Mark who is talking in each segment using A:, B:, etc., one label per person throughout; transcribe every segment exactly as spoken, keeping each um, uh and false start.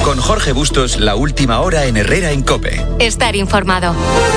A: Con Jorge Bustos, la última hora en Herrera en COPE.
B: Estar informado.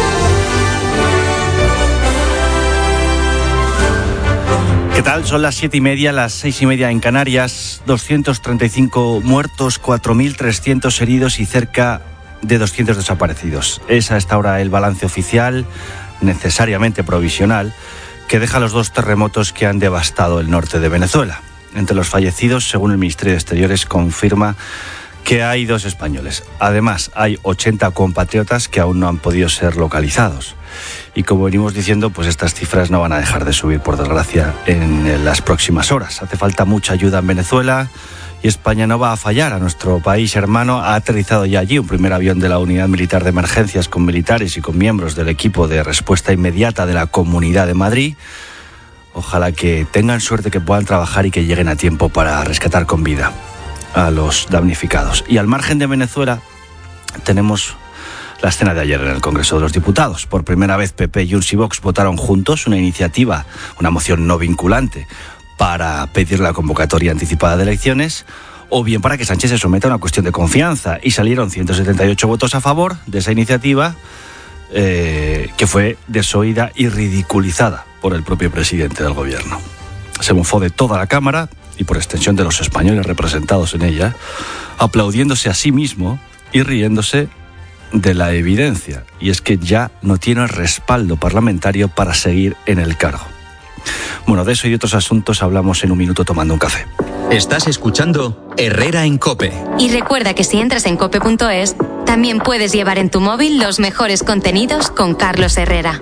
C: ¿Qué tal? Son las siete y media, las seis y media en Canarias. doscientos treinta y cinco muertos, cuatro mil trescientos heridos y cerca de doscientos desaparecidos. Es a esta hora el balance oficial, necesariamente provisional, que deja los dos terremotos que han devastado el norte de Venezuela. Entre los fallecidos, según el Ministerio de Exteriores, confirma que hay dos españoles. Además, hay ochenta compatriotas que aún no han podido ser localizados. Y como venimos diciendo, pues estas cifras no van a dejar de subir, por desgracia, en las próximas horas. Hace falta mucha ayuda en Venezuela y España no va a fallar. A nuestro país hermano ha aterrizado ya allí un primer avión de la Unidad Militar de Emergencias con militares y con miembros del equipo de respuesta inmediata de la Comunidad de Madrid. Ojalá que tengan suerte, que puedan trabajar y que lleguen a tiempo para rescatar con vida a los damnificados. Y al margen de Venezuela tenemos la escena de ayer en el Congreso de los Diputados. Por primera vez P P, Junts y Vox votaron juntos una iniciativa, una moción no vinculante, para pedir la convocatoria anticipada de elecciones, o bien para que Sánchez se someta a una cuestión de confianza. Y salieron ciento setenta y ocho votos a favor de esa iniciativa, eh, que fue desoída y ridiculizada por el propio presidente del gobierno. Se mofó de toda la Cámara y por extensión de los españoles representados en ella, aplaudiéndose a sí mismo y riéndose de la evidencia, y es que ya no tiene respaldo parlamentario para seguir en el cargo. Bueno, de eso y otros asuntos hablamos en un minuto tomando un café.
A: Estás escuchando Herrera en COPE.
B: Y recuerda que si entras en cope punto es, también puedes llevar en tu móvil los mejores contenidos con Carlos Herrera.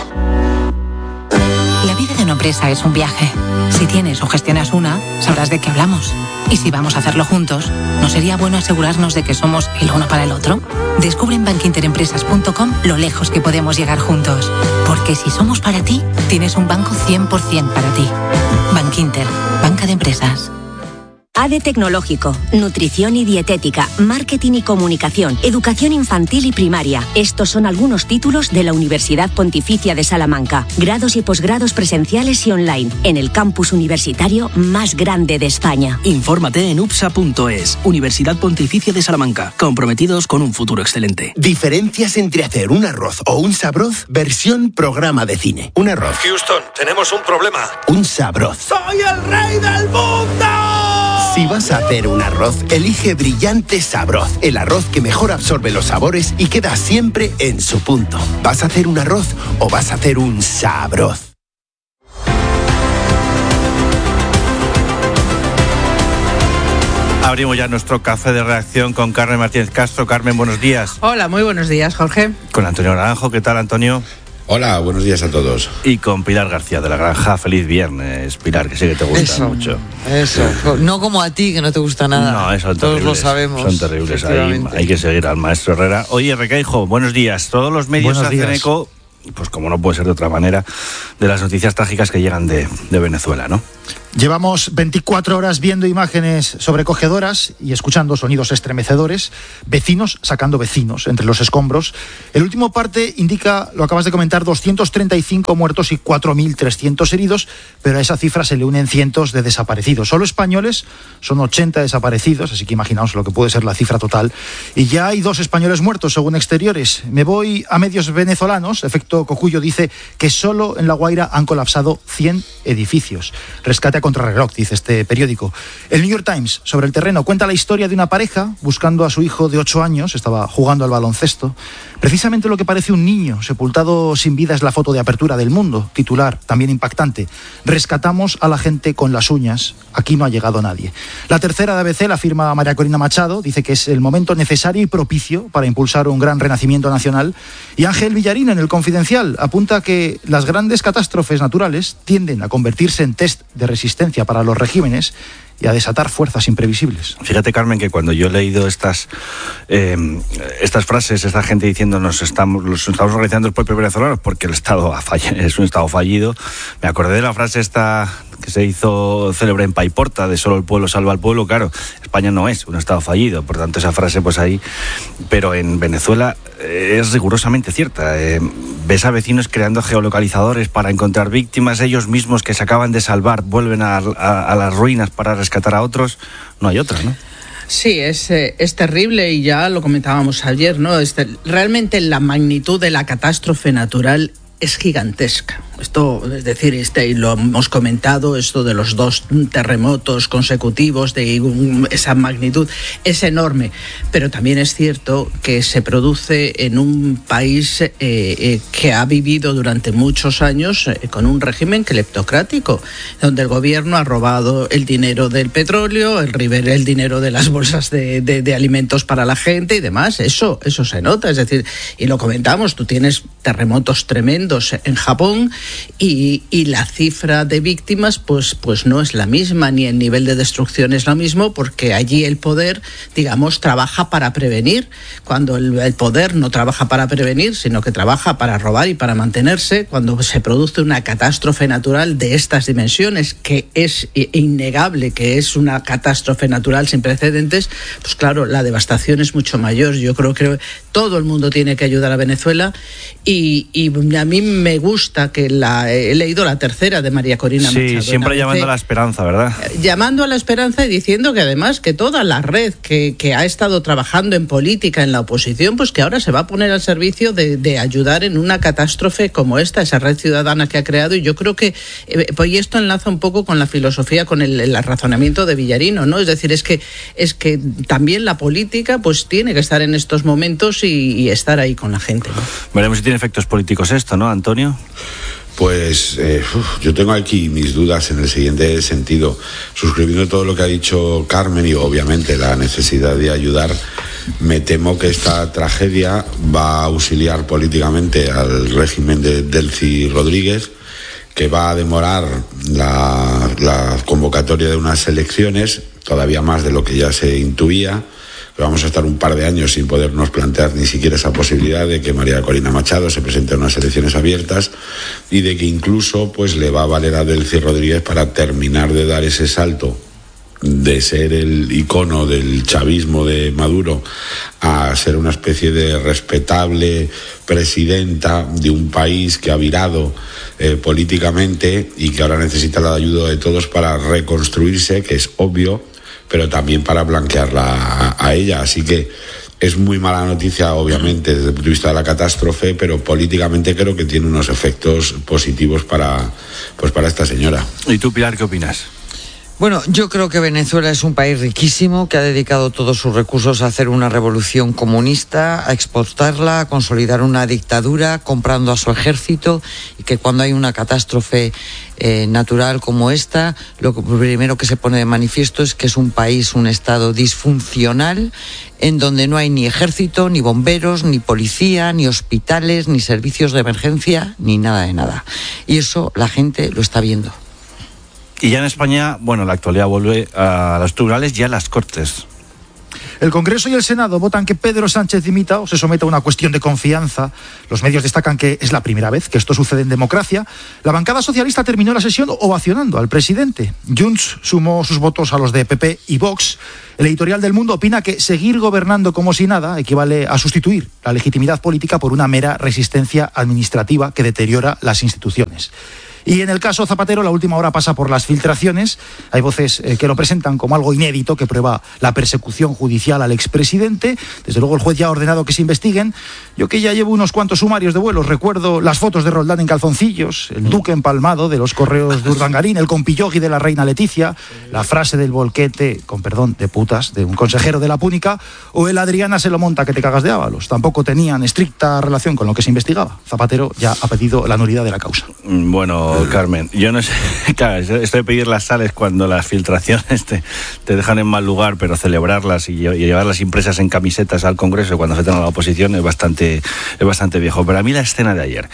D: La vida de una empresa es un viaje. Si tienes o gestionas una, sabrás de qué hablamos. Y si vamos a hacerlo juntos, ¿no sería bueno asegurarnos de que somos el uno para el otro? Descubre en bankinterempresas punto com lo lejos que podemos llegar juntos. Porque si somos para ti, tienes un banco cien por ciento para ti. Bankinter, banca de empresas.
E: A D E Tecnológico, Nutrición y Dietética, Marketing y Comunicación, Educación Infantil y Primaria. Estos son algunos títulos de la Universidad Pontificia de Salamanca. Grados y posgrados presenciales y online, en el campus universitario más grande de España.
F: Infórmate en U P S A punto es, Universidad Pontificia de Salamanca, comprometidos con un futuro excelente.
G: Diferencias entre hacer un arroz o un sabroz, versión programa de cine. Un arroz.
H: Houston, tenemos un problema.
G: Un sabroz.
H: ¡Soy el rey del mundo!
G: Si vas a hacer un arroz, elige Brillante Sabroz, el arroz que mejor absorbe los sabores y queda siempre en su punto. ¿Vas a hacer un arroz o vas a hacer un sabroz?
C: Abrimos ya nuestro café de reacción con Carmen Martínez Castro. Carmen, buenos días.
I: Hola, muy buenos días, Jorge.
C: Con Antonio Naranjo. ¿Qué tal, Antonio?
J: Hola, buenos días a todos.
C: Y con Pilar García de la Granja. Feliz viernes, Pilar, que sé que te gusta
I: eso,
C: mucho.
I: Eso, no como a ti, que no te gusta nada.
C: No, eso son
I: todos
C: terribles,
I: lo sabemos.
C: Son terribles, hay, hay que seguir al maestro Herrera. Oye, Requeijo, buenos días. Todos los medios
K: buenos
C: hacen
K: días.
C: eco, pues como no puede ser de otra manera, de las noticias trágicas que llegan de, de Venezuela, ¿no?
K: Llevamos veinticuatro horas viendo imágenes sobrecogedoras y escuchando sonidos estremecedores, vecinos sacando vecinos entre los escombros. El último parte indica, lo acabas de comentar, doscientos treinta y cinco muertos y cuatro mil trescientos heridos, pero a esa cifra se le unen cientos de desaparecidos. Solo españoles son ochenta desaparecidos, así que imaginaos lo que puede ser la cifra total. Y ya hay dos españoles muertos, según Exteriores. Me voy a medios venezolanos. Efecto Cocuyo dice que solo en La Guaira han colapsado cien edificios. Rescate a contrarreloj, dice este periódico. El New York Times, sobre el terreno, cuenta la historia de una pareja buscando a su hijo de ocho años, estaba jugando al baloncesto. Precisamente lo que parece un niño sepultado sin vida es la foto de apertura del Mundo, titular, también impactante. Rescatamos a la gente con las uñas, aquí no ha llegado nadie. La tercera de A B C la firma María Corina Machado, dice que es el momento necesario y propicio para impulsar un gran renacimiento nacional. Y Ángel Villarín, en El Confidencial, apunta que las grandes catástrofes naturales tienden a convertirse en test de resistencia para los regímenes y a desatar fuerzas imprevisibles.
C: Fíjate, Carmen, que cuando yo he leído estas eh, estas frases, esta gente diciendo nos estamos, los estamos organizando los propios venezolanos porque el Estado ha fall- es un Estado fallido, me acordé de la frase esta que se hizo célebre en Paiporta, de solo el pueblo salva al pueblo. Claro, España no es un Estado fallido, por tanto esa frase pues ahí, pero en Venezuela eh, es rigurosamente cierta. Eh, ves a vecinos creando geolocalizadores para encontrar víctimas, ellos mismos que se acaban de salvar vuelven a, a, a las ruinas para rescatar a otros, no hay otra, ¿no?
L: Sí, es, es terrible y ya lo comentábamos ayer, ¿no? Este, realmente la magnitud de la catástrofe natural es gigantesca. Esto, es decir, este, y lo hemos comentado, esto de los dos terremotos consecutivos de esa magnitud es enorme, pero también es cierto que se produce en un país eh, eh, que ha vivido durante muchos años eh, con un régimen cleptocrático, donde el gobierno ha robado el dinero del petróleo, el, el dinero de las bolsas de, de, de alimentos para la gente y demás. Eso, eso se nota, es decir, y lo comentamos, tú tienes terremotos tremendos en Japón, Y, y la cifra de víctimas pues, pues no es la misma, ni el nivel de destrucción es lo mismo, porque allí el poder, digamos, trabaja para prevenir, cuando el, el poder no trabaja para prevenir, sino que trabaja para robar y para mantenerse. Cuando se produce una catástrofe natural de estas dimensiones, que es innegable que es una catástrofe natural sin precedentes, pues claro, la devastación es mucho mayor. Yo creo que todo el mundo tiene que ayudar a Venezuela y, y a mí me gusta que la he leído la tercera de María Corina
C: sí,
L: Machado.
C: Sí, siempre llamando a la esperanza, ¿verdad?
L: Llamando a la esperanza y diciendo que además que toda la red que, que ha estado trabajando en política en la oposición, pues que ahora se va a poner al servicio de, de ayudar en una catástrofe como esta, esa red ciudadana que ha creado. Y yo creo que, eh, pues y esto enlaza un poco con la filosofía, con el, el razonamiento de Villarino, ¿no? Es decir, es que es que también la política pues tiene que estar en estos momentos y, y estar ahí con la gente, ¿no?
C: Veremos si tiene efectos políticos esto, ¿no, Antonio?
J: Pues eh, uf, yo tengo aquí mis dudas en el siguiente sentido. Suscribiendo todo lo que ha dicho Carmen y obviamente la necesidad de ayudar, me temo que esta tragedia va a auxiliar políticamente al régimen de Delcy Rodríguez, que va a demorar la, la convocatoria de unas elecciones, todavía más de lo que ya se intuía. Vamos a estar un par de años sin podernos plantear ni siquiera esa posibilidad de que María Corina Machado se presente a unas elecciones abiertas y de que incluso pues le va a valer a Delcy Rodríguez para terminar de dar ese salto de ser el icono del chavismo de Maduro a ser una especie de respetable presidenta de un país que ha virado eh, políticamente y que ahora necesita la ayuda de todos para reconstruirse, que es obvio, pero también para blanquearla a, a ella. Así que es muy mala noticia, obviamente, desde el punto de vista de la catástrofe, pero políticamente creo que tiene unos efectos positivos para, pues para esta señora.
C: ¿Y tú, Pilar, qué opinas?
I: Bueno, yo creo que Venezuela es un país riquísimo que ha dedicado todos sus recursos a hacer una revolución comunista, a exportarla, a consolidar una dictadura, comprando a su ejército, y que cuando hay una catástrofe eh, natural como esta, lo primero que se pone de manifiesto es que es un país, un estado disfuncional, en donde no hay ni ejército, ni bomberos, ni policía, ni hospitales, ni servicios de emergencia, ni nada de nada. Y eso la gente lo está viendo.
C: Y ya en España, bueno, la actualidad vuelve a los tribunales y a las Cortes.
K: El Congreso y el Senado votan que Pedro Sánchez dimita o se someta a una cuestión de confianza. Los medios destacan que es la primera vez que esto sucede en democracia. La bancada socialista terminó la sesión ovacionando al presidente. Junts sumó sus votos a los de P P y Vox. El editorial del Mundo opina que seguir gobernando como si nada equivale a sustituir la legitimidad política por una mera resistencia administrativa que deteriora las instituciones. Y en el caso Zapatero, la última hora pasa por las filtraciones. Hay voces eh, que lo presentan como algo inédito, que prueba la persecución judicial al expresidente. Desde luego el juez ya ha ordenado que se investiguen. Yo que ya llevo unos cuantos sumarios de vuelos, recuerdo las fotos de Roldán en calzoncillos, el duque empalmado de los correos de Urdangarín, el compillogi de la reina Leticia, la frase del volquete, con perdón, de putas, de un consejero de la Púnica, o el Adriana se lo monta que te cagas de Ábalos. Tampoco tenían estricta relación con lo que se investigaba. Zapatero ya ha pedido la nulidad de la causa.
C: Bueno, Carmen, yo no sé, claro, esto de pedir las sales cuando las filtraciones te, te dejan en mal lugar, pero celebrarlas y, y llevarlas impresas en camisetas al Congreso cuando se tenga la oposición es bastante, es bastante viejo. Pero a mí la escena de ayer,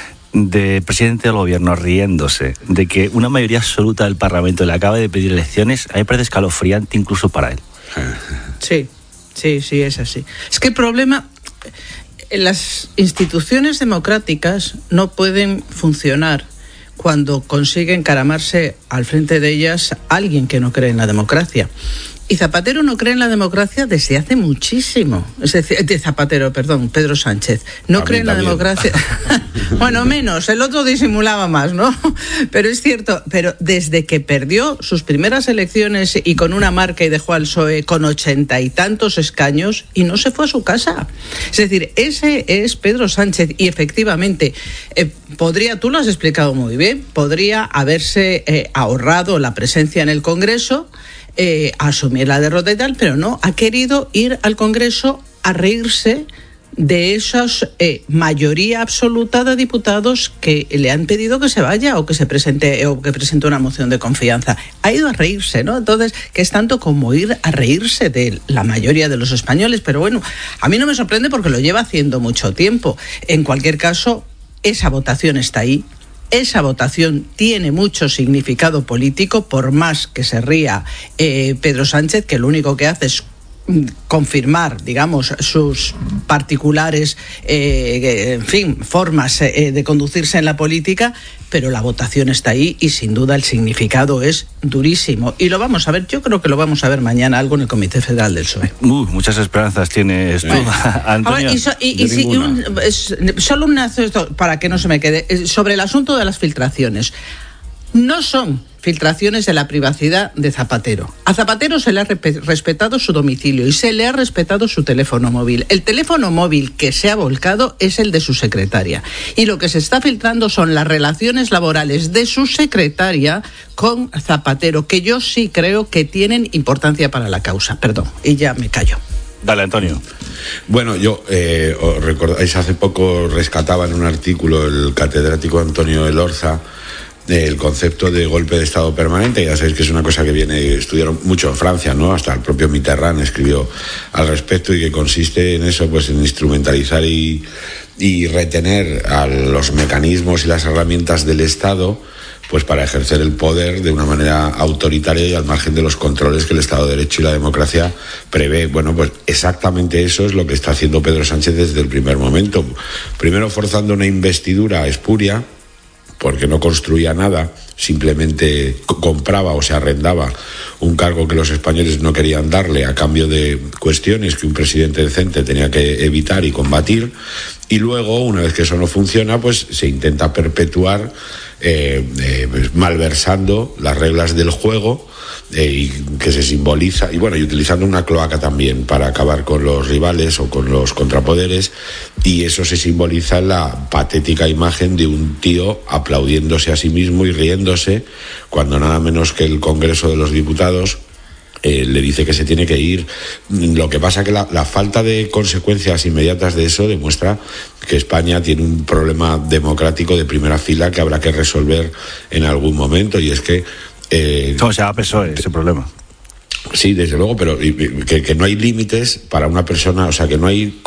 C: de presidente del gobierno riéndose de que una mayoría absoluta del Parlamento le acaba de pedir elecciones, a mí me parece escalofriante incluso para él.
L: Sí, sí, sí, es así. Es que el problema, las instituciones democráticas no pueden funcionar cuando consigue encaramarse al frente de ellas alguien que no cree en la democracia. Y Zapatero no cree en la democracia desde hace muchísimo. Es decir, de Zapatero, perdón, Pedro Sánchez. No también, cree en la también. democracia. Bueno, menos, el otro disimulaba más, ¿no? Pero es cierto, pero desde que perdió sus primeras elecciones y con una marca y dejó al P S O E con ochenta y tantos escaños y no se fue a su casa. Es decir, ese es Pedro Sánchez y efectivamente eh, podría, tú lo has explicado muy bien, podría haberse eh, ahorrado la presencia en el Congreso, Eh, asumir la derrota y tal, pero no, ha querido ir al Congreso a reírse de esa eh, mayoría absoluta de diputados que le han pedido que se vaya o que se presente o que presente una moción de confianza. Ha ido a reírse, ¿no? Entonces, que es tanto como ir a reírse de la mayoría de los españoles, pero bueno, a mí no me sorprende porque lo lleva haciendo mucho tiempo. En cualquier caso, esa votación está ahí. Esa votación tiene mucho significado político, por más que se ría eh, Pedro Sánchez, que lo único que hace es confirmar, digamos, sus particulares, eh, en fin, formas eh, de conducirse en la política, pero la votación está ahí y sin duda el significado es durísimo. Y lo vamos a ver, yo creo que lo vamos a ver mañana algo en el Comité Federal del P S O E.
C: Uh, muchas esperanzas tienes tú, Antonio.
L: Ahora, y, so, y, y si, y un, es, solo un para que no se me quede, sobre el asunto de las filtraciones. No son filtraciones de la privacidad de Zapatero. A Zapatero se le ha respetado su domicilio y se le ha respetado su teléfono móvil. El teléfono móvil que se ha volcado es el de su secretaria. Y lo que se está filtrando son las relaciones laborales de su secretaria con Zapatero, que yo sí creo que tienen importancia para la causa. Perdón, y ya me callo.
C: Dale, Antonio.
J: Bueno, yo, eh, os recordáis, hace poco rescataba en un artículo el catedrático Antonio Elorza el concepto de golpe de Estado permanente. Ya sabéis que es una cosa que viene, estudiaron mucho en Francia, ¿no? Hasta el propio Mitterrand escribió al respecto, y que consiste en eso, pues en instrumentalizar y, y retener a los mecanismos y las herramientas del Estado, pues para ejercer el poder de una manera autoritaria y al margen de los controles que el Estado de Derecho y la democracia prevé. Bueno, pues exactamente eso es lo que está haciendo Pedro Sánchez desde el primer momento. Primero forzando una investidura espuria, porque no construía nada, simplemente compraba o se arrendaba un cargo que los españoles no querían darle a cambio de cuestiones que un presidente decente tenía que evitar y combatir. Y luego, una vez que eso no funciona, pues se intenta perpetuar eh, eh, pues, malversando las reglas del juego, eh, y que se simboliza, y bueno, y utilizando una cloaca también para acabar con los rivales o con los contrapoderes, y eso se simboliza en la patética imagen de un tío aplaudiéndose a sí mismo y riéndose cuando nada menos que el Congreso de los Diputados Eh, le dice que se tiene que ir. Lo que pasa que la, la falta de consecuencias inmediatas de eso demuestra que España tiene un problema democrático de primera fila que habrá que resolver en algún momento, y es que eh,
C: ¿cómo se llama P S O E ese problema?
J: Sí, desde luego, pero que, que no hay límites para una persona, o sea, que no hay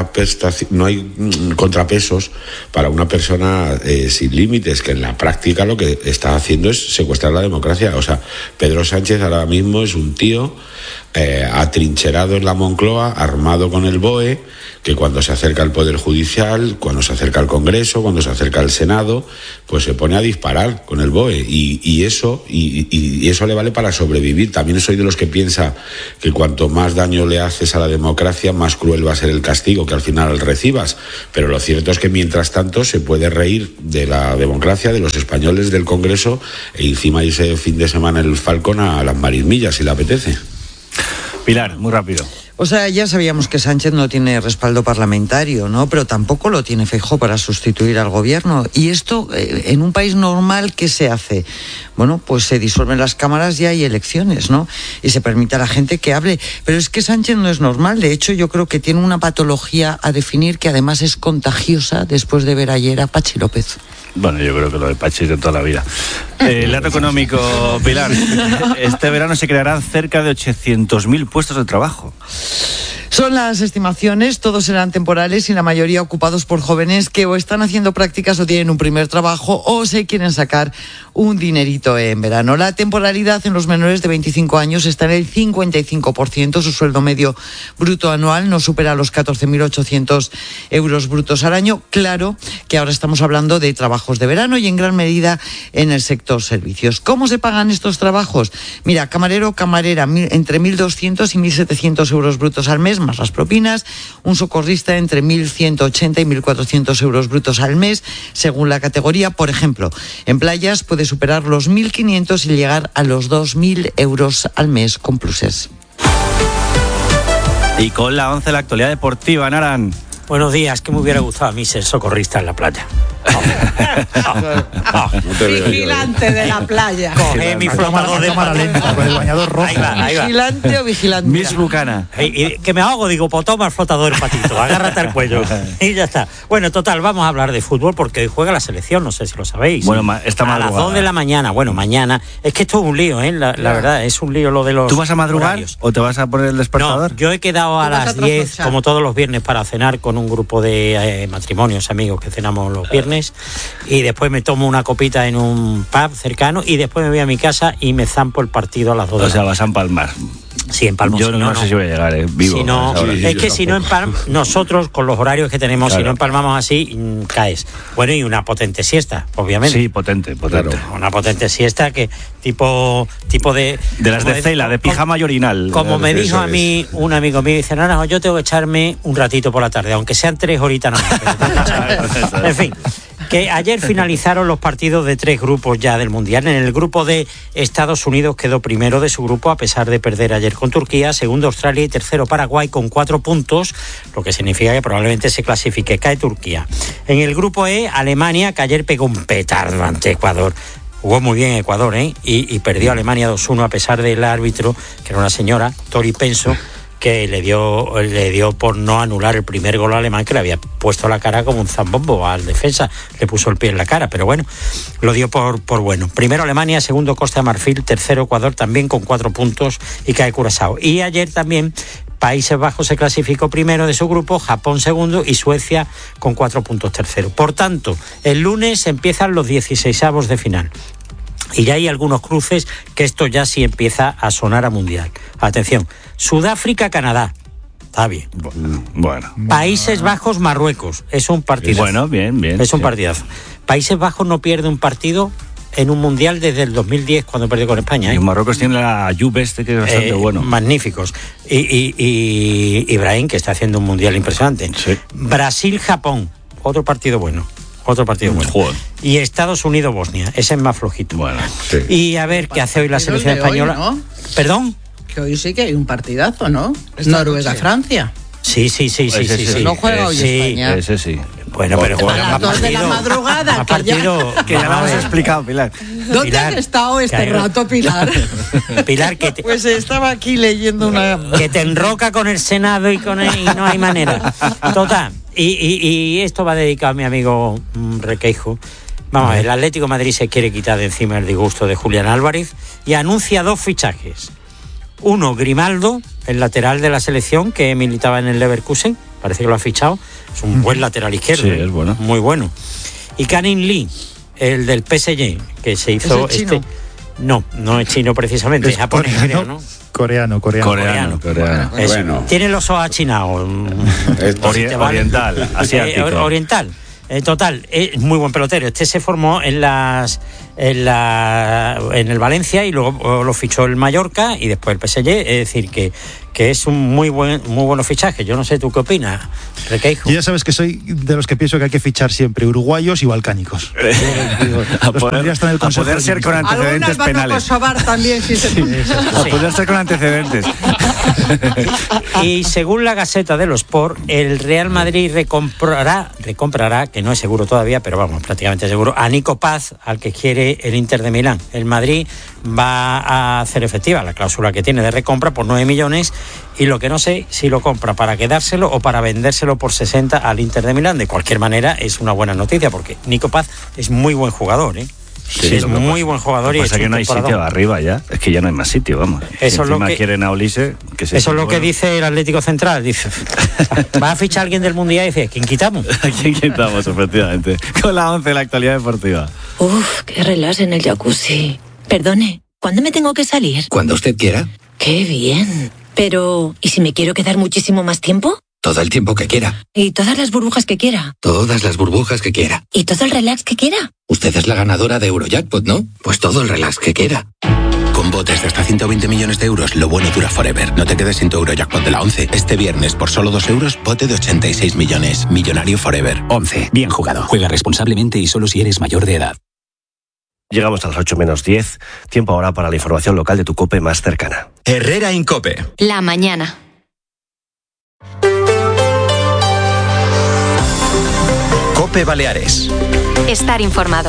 J: no hay contrapesos para una persona eh, sin límites, que en la práctica lo que está haciendo es secuestrar la democracia. O sea, Pedro Sánchez ahora mismo es un tío eh, atrincherado en la Moncloa, armado con el B O E, que cuando se acerca al Poder Judicial, cuando se acerca al Congreso, cuando se acerca al Senado, pues se pone a disparar con el B O E, y, y eso y, y eso le vale para sobrevivir. También soy de los que piensa que cuanto más daño le haces a la democracia, más cruel va a ser el castigo que al final recibas. Pero lo cierto es que mientras tanto se puede reír de la democracia, de los españoles, del Congreso, e encima irse fin de semana en el Falcon a las Marismillas, si le apetece.
C: Pilar, muy rápido.
I: O sea, ya sabíamos que Sánchez no tiene respaldo parlamentario, ¿no? Pero tampoco lo tiene Feijóo para sustituir al gobierno. Y esto, eh, en un país normal, ¿qué se hace? Bueno, pues se disuelven las cámaras y hay elecciones, ¿no? Y se permite a la gente que hable. Pero es que Sánchez no es normal. De hecho, yo creo que tiene una patología a definir que además es contagiosa después de ver ayer a Pachi López.
C: Bueno, yo creo que lo de Pachi es de toda la vida. Eh, el dato económico, Pilar. Este verano se crearán cerca de ochocientos mil puestos de trabajo.
I: Son las estimaciones, todos serán temporales y la mayoría ocupados por jóvenes que o están haciendo prácticas o tienen un primer trabajo o se quieren sacar un dinerito en verano. La temporalidad en los menores de veinticinco años está en el cincuenta y cinco por ciento. Su sueldo medio bruto anual no supera los catorce mil ochocientos euros brutos al año. Claro que ahora estamos hablando de trabajos de verano y en gran medida en el sector servicios. ¿Cómo se pagan estos trabajos? Mira, camarero o camarera entre mil doscientos y mil setecientos euros brutos al mes, más las propinas. Un socorrista entre mil ciento ochenta y mil cuatrocientos euros brutos al mes, según la categoría. Por ejemplo, en playas puede superar los mil quinientos y llegar a los dos mil euros al mes con pluses.
C: Y con la once, la actualidad deportiva, Naran.
M: Buenos días, que me hubiera gustado a mí ser socorrista en la playa. Oh. Oh.
L: Oh. Vigilante de la playa.
M: Coge mi flotador de
K: cámara lenta con el bañador rojo.
M: Ahí va, ahí va.
I: ¿Vigilante o vigilante?
C: Miss Bucana.
M: Y, y, que me ahogo, digo, pues toma el flotador, patito, agárrate al cuello. Y ya está. Bueno, total, vamos a hablar de fútbol porque hoy juega la selección, no sé si lo sabéis.
C: Bueno, esta madrugada.
M: A las dos de la mañana, bueno, mañana. Es que esto es un lío, ¿eh? La, la verdad, es un lío lo de los
C: ¿Tú vas a madrugar
M: horarios.
C: o te vas a poner el despertador?
M: No, yo he quedado a las diez, como todos los viernes, para cenar con un grupo de eh, matrimonios, amigos que cenamos los viernes. Y después me tomo una copita en un pub cercano y después me voy a mi casa y me zampo el partido a las dos de la
C: O sea, vas a empalmar.
M: Sí, empalmo.
C: Yo
M: si
C: no,
M: no,
C: no sé si voy a llegar eh, vivo.
M: Si no,
C: sí,
M: es que si no empalmamos, nosotros con los horarios que tenemos, claro. Si no empalmamos así, mmm, caes. Bueno, y una potente siesta, obviamente.
C: Sí, potente, potente.
M: Claro, una potente siesta que tipo tipo de...
C: De las de, de cela, de pijama y orinal.
M: Como me dijo a
C: es.
M: mí un amigo mío, dice, no, no, yo tengo que echarme un ratito por la tarde, aunque sean tres horitas nada más. En fin, que ayer finalizaron los partidos de tres grupos ya del Mundial. En el grupo de Estados Unidos quedó primero de su grupo a pesar de perder ayer con Turquía, segundo Australia y tercero Paraguay con cuatro puntos, lo que significa que probablemente se clasifique. Cae Turquía. En el grupo E, Alemania, que ayer pegó un petardo ante Ecuador. Jugó muy bien Ecuador, ¿eh? Y, y perdió Alemania dos uno a pesar del árbitro, que era una señora, Tori Penso, que le dio le dio por no anular el primer gol alemán, que le había puesto la cara como un zambombo al defensa, le puso el pie en la cara, pero bueno, lo dio por, por bueno. Primero Alemania, segundo Costa de Marfil, tercero Ecuador también con cuatro puntos y cae Curazao. Y ayer también Países Bajos se clasificó primero de su grupo, Japón segundo y Suecia con cuatro puntos tercero. Por tanto, el lunes empiezan los dieciseisavos de final. Y ya hay algunos cruces que esto ya sí empieza a sonar a mundial. Atención, Sudáfrica-Canadá. Está bien.
C: Bueno.
M: Países Bajos, Marruecos. Es un partidazo.
C: Bueno, bien, bien.
M: Es un
C: sí.
M: partidazo. Países Bajos no pierde un partido en un mundial desde el dos mil diez, cuando perdió con España. ¿eh?
C: Y Marruecos tiene la Juve este que es bastante eh, bueno.
M: Magníficos. Y, y, y Ibrahim, que está haciendo un mundial impresionante.
C: Sí.
M: Brasil-Japón. Otro partido bueno. Otro partido bueno.
C: Joder.
M: Y Estados Unidos-Bosnia. Ese es más flojito.
C: Bueno, sí.
M: Y a ver qué hace hoy la selección española.
L: Hoy, ¿no?
M: ¿Perdón?
L: Que hoy sí que hay un partidazo, ¿no? Noruega-Francia.
M: Sí, sí, sí, sí, sí, sí.
I: No juega hoy
M: sí.
I: España.
C: Ese sí.
M: Bueno, pero
L: a las dos de la madrugada,
M: a partido,
L: que
C: ya, que ya lo hemos explicado, Pilar.
L: ¿Dónde Pilar, has estado este hay... rato, Pilar?
M: Pilar, que te...
I: Pues estaba aquí leyendo una...
M: Que te enroca con el Senado y, con el... y no hay manera. Total, y, y, y esto va dedicado a mi amigo Requeijo. Vamos a ver, el Atlético de Madrid se quiere quitar de encima el disgusto de Julián Álvarez y anuncia dos fichajes. Uno, Grimaldo, el lateral de la selección que militaba en el Leverkusen, parece que lo ha fichado, es un buen lateral izquierdo,
C: sí, es bueno.
M: Muy bueno. Y Karim Lee, el del P S G, que se hizo
I: ¿Es el chino?
M: este... No, no es chino precisamente, es, es japonés,
K: coreano,
M: creo, ¿no?
K: Coreano, coreano.
C: Coreano, coreano.
M: Bueno, bueno. Tiene los ojos achinados.
C: Ori- si oriental, asiático.
M: Eh, oriental. Eh, total, es muy buen pelotero. Este se formó en las en la en el Valencia y luego lo fichó el Mallorca y después el P S G. Es decir, que, que es un muy buen muy buenos fichajes. Yo no sé, ¿tú qué opinas, Requeijo?
K: Yo ya sabes que soy de los que pienso que hay que fichar siempre uruguayos y balcánicos.
C: a, poder, a poder ser con antecedentes penales.
L: También, si se sí,
C: a poder ser con antecedentes.
M: Y según la Gaceta de los Sport, el Real Madrid recomprará, recomprará, que no es seguro todavía, pero vamos, prácticamente seguro, a Nico Paz, al que quiere el Inter de Milán. El Madrid va a hacer efectiva la cláusula que tiene de recompra por nueve millones y lo que no sé si lo compra para quedárselo o para vendérselo por sesenta al Inter de Milán. De cualquier manera es una buena noticia porque Nico Paz es muy buen jugador, ¿eh? Sí, es muy buen jugador.
C: Lo que pasa es que no hay sitio arriba ya. Es que ya no hay más sitio, vamos.
M: Eso
C: si
M: es lo que
C: quieren a Ulises. Que
M: eso es lo bueno. que dice el Atlético Central. Dice, va a fichar a alguien del Mundial y dice, ¿quién quitamos?
C: ¿A quién quitamos, efectivamente? Con la once de la actualidad deportiva.
N: Uf, qué relax en el jacuzzi. Perdone, ¿cuándo me tengo que salir?
O: Cuando usted quiera.
N: Qué bien. Pero, ¿y si me quiero quedar muchísimo más tiempo?
O: Todo el tiempo que quiera.
N: ¿Y todas las burbujas que quiera?
O: Todas las burbujas que quiera.
N: ¿Y todo el relax que quiera?
O: Usted es la ganadora de Eurojackpot, ¿no? Pues todo el relax que quiera. Con botes de hasta ciento veinte millones de euros, lo bueno dura forever. No te quedes sin tu Eurojackpot de la once. Este viernes, por solo dos euros, bote de ochenta y seis millones. Millonario forever.
P: once. Bien jugado. Juega responsablemente y solo si eres mayor de edad.
Q: Llegamos a las ocho menos diez. Tiempo ahora para la información local de tu COPE más cercana.
A: Herrera Incope.
B: La mañana.
A: COPE Baleares.
B: Estar informado.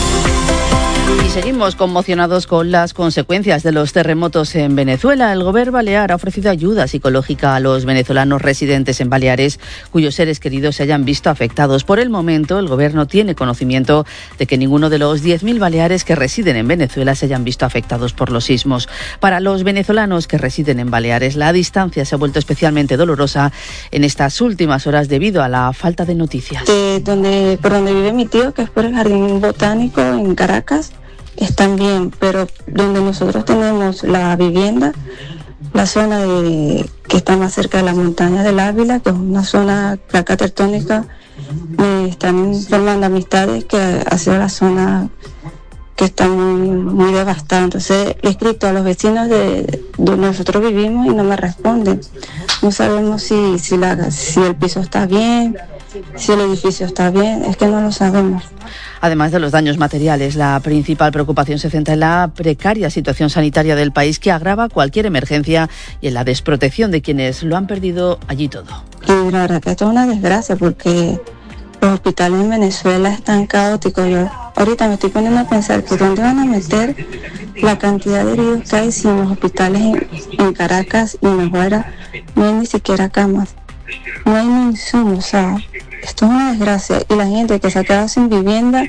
L: Y seguimos conmocionados con las consecuencias de los terremotos en Venezuela. El gobierno balear ha ofrecido ayuda psicológica a los venezolanos residentes en Baleares cuyos seres queridos se hayan visto afectados. Por el momento, el gobierno tiene conocimiento de que ninguno de los diez mil baleares que residen en Venezuela se hayan visto afectados por los sismos. Para los venezolanos que residen en Baleares, la distancia se ha vuelto especialmente dolorosa en estas últimas horas debido a la falta de noticias.
R: De donde, por donde vive mi tío, que es por el Jardín Botánico en Caracas, están bien, pero donde nosotros tenemos la vivienda, la zona de, que está más cerca de la montaña del Ávila, que es una zona placa tectónica, me están formando amistades que ha sido la zona que está muy, muy devastada. Entonces he escrito a los vecinos de donde nosotros vivimos y no me responden. No sabemos si, si, la, si el piso está bien, si el edificio está bien, es que no lo sabemos.
L: Además de los daños materiales, la principal preocupación se centra en la precaria situación sanitaria del país que agrava cualquier emergencia y en la desprotección de quienes lo han perdido allí todo.
R: Y la verdad que esto es una desgracia porque los hospitales en Venezuela están caóticos. Yo ahorita me estoy poniendo a pensar que dónde van a meter la cantidad de heridos que hay si en los hospitales en, en Caracas y en Guaira no hay ni siquiera camas. No hay ni insumos, o sea, esto es una desgracia. Y la gente que se ha quedado sin vivienda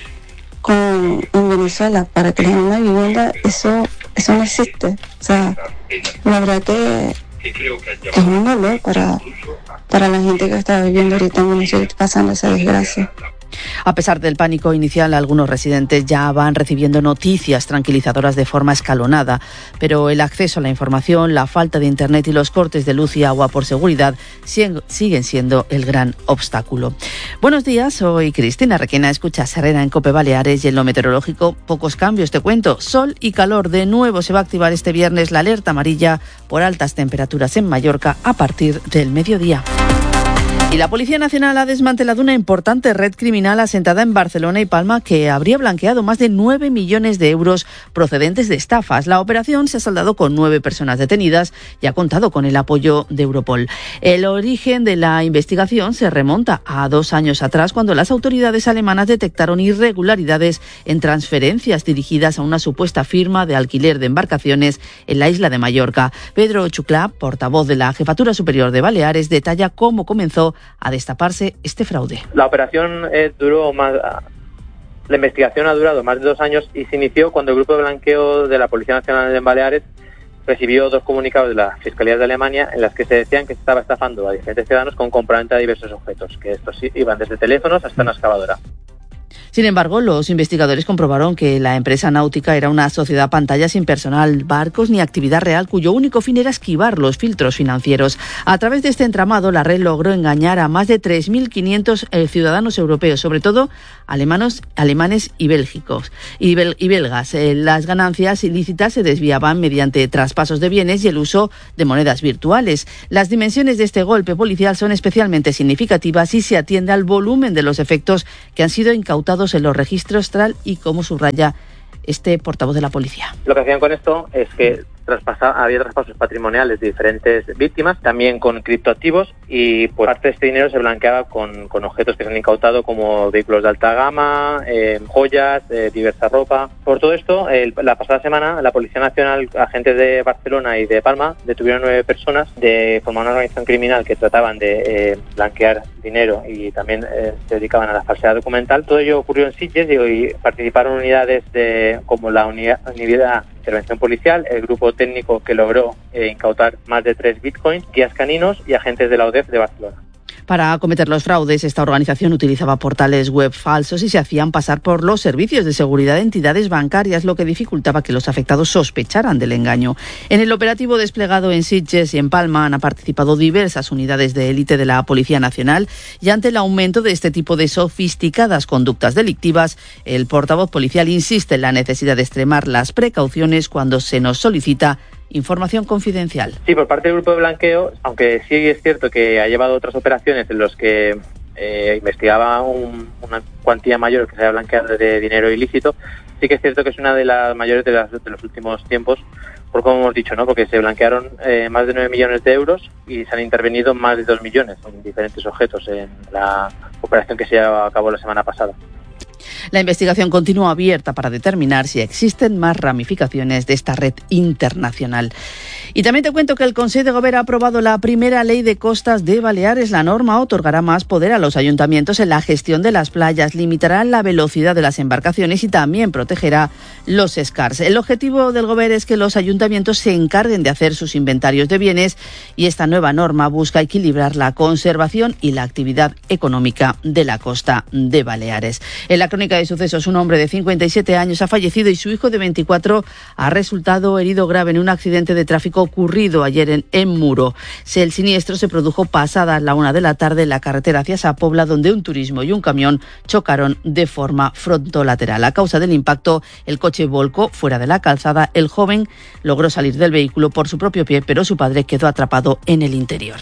R: con, en Venezuela, para que les den una vivienda, eso eso no existe. O sea, la verdad que, que es un dolor para, para la gente que está viviendo ahorita en Venezuela pasando esa desgracia.
L: A pesar del pánico inicial, algunos residentes ya van recibiendo noticias tranquilizadoras de forma escalonada, pero el acceso a la información, la falta de internet y los cortes de luz y agua por seguridad siguen siendo el gran obstáculo. Buenos días, soy Cristina Requena, escuchas Herrera en COPE Baleares y en lo meteorológico pocos cambios, te cuento. Sol y calor, de nuevo se va a activar este viernes la alerta amarilla por altas temperaturas en Mallorca a partir del mediodía. Y la Policía Nacional ha desmantelado una importante red criminal asentada en Barcelona y Palma que habría blanqueado más de nueve millones de euros procedentes de estafas. La operación se ha saldado con nueve personas detenidas y ha contado con el apoyo de Europol. El origen de la investigación se remonta a dos años atrás, cuando las autoridades alemanas detectaron irregularidades en transferencias dirigidas a una supuesta firma de alquiler de embarcaciones en la isla de Mallorca. Pedro Chuclá, portavoz de la Jefatura Superior de Baleares, detalla cómo comenzó a destaparse este fraude.
S: La operación eh, duró más, la investigación ha durado más de dos años y se inició cuando el grupo de blanqueo de la Policía Nacional en Baleares recibió dos comunicados de la Fiscalía de Alemania en las que se decían que se estaba estafando a diferentes ciudadanos con compraventa de diversos objetos, que estos iban desde teléfonos hasta una excavadora.
L: Sin embargo, los investigadores comprobaron que la empresa náutica era una sociedad pantalla sin personal, barcos ni actividad real, cuyo único fin era esquivar los filtros financieros. A través de este entramado, la red logró engañar a más de tres mil quinientos eh, ciudadanos europeos, sobre todo alemanos, alemanes y bélgicos y, bel, y belgas. Eh, las ganancias ilícitas se desviaban mediante traspasos de bienes y el uso de monedas virtuales. Las dimensiones de este golpe policial son especialmente significativas si se atiende al volumen de los efectos que han sido incautados en los registros, tal y como subraya este portavoz de la policía.
S: Lo que hacían con esto es que traspasa, había traspasos patrimoniales de diferentes víctimas, también con criptoactivos, y pues parte de este dinero se blanqueaba con, con objetos que se han incautado como vehículos de alta gama, eh, joyas, eh, diversa ropa. Por todo esto, el, la pasada semana la Policía Nacional, agentes de Barcelona y de Palma, detuvieron nueve personas de formar una organización criminal que trataban de eh, blanquear dinero y también eh, se dedicaban a la falsedad documental. Todo ello ocurrió en Sitges y hoy participaron unidades de, como la unidad, unidad de intervención policial, el grupo técnico que logró eh, incautar más de tres bitcoins, guías caninos y agentes de la U D E F de Barcelona.
L: Para cometer los fraudes, esta organización utilizaba portales web falsos y se hacían pasar por los servicios de seguridad de entidades bancarias, lo que dificultaba que los afectados sospecharan del engaño. En el operativo desplegado en Sitges y en Palma han participado diversas unidades de élite de la Policía Nacional, y ante el aumento de este tipo de sofisticadas conductas delictivas, el portavoz policial insiste en la necesidad de extremar las precauciones cuando se nos solicita información confidencial.
S: Sí, por parte del grupo de blanqueo, aunque sí es cierto que ha llevado otras operaciones en las que eh, investigaba un, una cuantía mayor que se había blanqueado de dinero ilícito, sí que es cierto que es una de las mayores de, las, de los últimos tiempos, por como hemos dicho, ¿no? Porque se blanquearon eh, más de nueve millones de euros y se han intervenido más de dos millones en diferentes objetos en la operación que se llevó a cabo la semana pasada.
L: La investigación continúa abierta para determinar si existen más ramificaciones de esta red internacional. Y también te cuento que el Consejo de Gobierno ha aprobado la primera ley de costas de Baleares. La norma otorgará más poder a los ayuntamientos en la gestión de las playas, limitará la velocidad de las embarcaciones y también protegerá los escars. El objetivo del Gobierno es que los ayuntamientos se encarguen de hacer sus inventarios de bienes, y esta nueva norma busca equilibrar la conservación y la actividad económica de la costa de Baleares. En la crónica de sucesos, un hombre de cincuenta y siete años ha fallecido y su hijo de veinticuatro ha resultado herido grave en un accidente de tráfico ocurrido ayer en, en Muro. El siniestro se produjo pasada la una de la tarde en la carretera hacia Sa Pobla, donde un turismo y un camión chocaron de forma frontolateral. A causa del impacto, el coche volcó fuera de la calzada. El joven logró salir del vehículo por su propio pie, pero su padre quedó atrapado en el interior.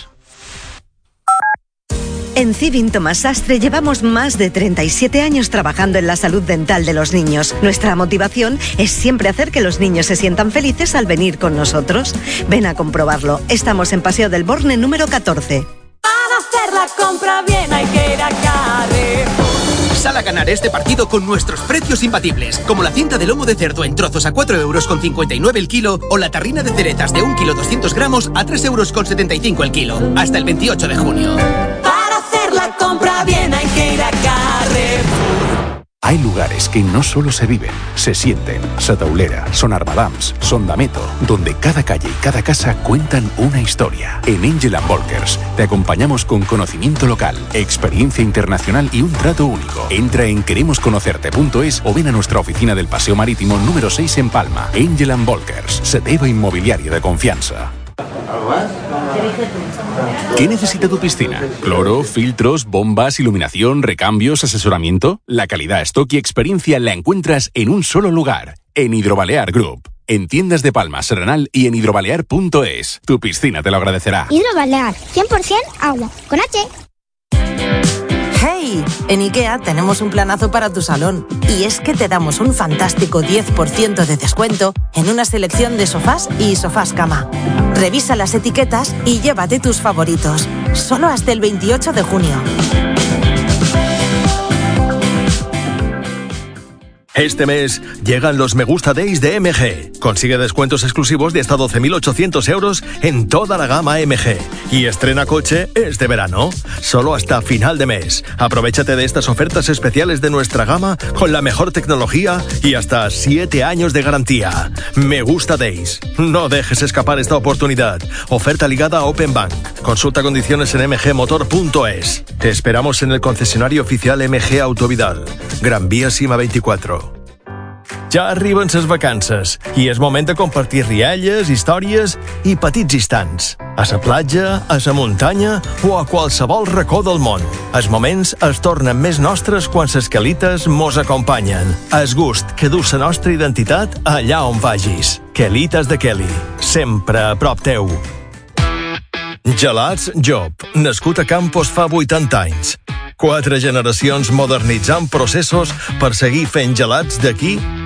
T: En Civin Tomás Sastre llevamos más de treinta y siete años trabajando en la salud dental de los niños. Nuestra motivación es siempre hacer que los niños se sientan felices al venir con nosotros. Ven a comprobarlo. Estamos en Paseo del Borne número catorce.
U: Para hacer la compra bien hay que ir a Carrefour. Sal a ganar este partido con nuestros precios imbatibles, como la cinta de lomo de cerdo en trozos a cuatro euros con cincuenta y nueve el kilo, o la tarrina de ceretas de un kilo doscientos gramos a tres euros con setenta y cinco el kilo. Hasta el veintiocho de junio. Hacer la compra bien hay que ir a Carrefour.
V: Hay lugares que no solo se viven, se sienten. Sataulera, Son Armadams, Son Dameto, donde cada calle y cada casa cuentan una historia. En Angel and Volkers te acompañamos con conocimiento local, experiencia internacional y un trato único. Entra en queremos conocerte punto es o ven a nuestra oficina del Paseo Marítimo número seis en Palma. Angel and Volkers, se teva inmobiliaria de confianza. ¿Qué necesita tu piscina? ¿Cloro, filtros, bombas, iluminación, recambios, asesoramiento? La calidad, stock y experiencia la encuentras en un solo lugar, en Hidrobalear Group. En tiendas de Palma, Serenal y en hidrobalear punto es. Tu piscina te lo agradecerá.
W: Hidrobalear, cien por ciento agua, con H.
X: ¡Hey! En IKEA tenemos un planazo para tu salón. Y es que te damos un fantástico diez por ciento de descuento en una selección de sofás y sofás cama. Revisa las etiquetas y llévate tus favoritos. Solo hasta el veintiocho de junio.
Y: Este mes llegan los Me Gusta Days de M G. Consigue descuentos exclusivos de hasta doce mil ochocientos euros en toda la gama M G. Y estrena coche este verano, solo hasta final de mes. Aprovechate de estas ofertas especiales de nuestra gama con la mejor tecnología y hasta siete años de garantía. Me Gusta Days. No dejes escapar esta oportunidad. Oferta ligada a Open Bank. Consulta condiciones en m g motor punto es. Te esperamos en el concesionario oficial M G Autovidal. Gran Vía Cima veinticuatro. Ja arriben ses vacances i és moment de compartir rialles, històries i petits instants. A la platja, a la muntanya o a qualsevol racó del món. Els moments es tornen més nostres quan ses quelites mos acompanyen. El gust que du la nostra identitat allà on vagis. Quelites de Kelly, sempre a prop teu. Gelats Job, nascut a Campos fa vuitanta anys. Quatre generacions modernitzant processos per seguir fent gelats d'aquí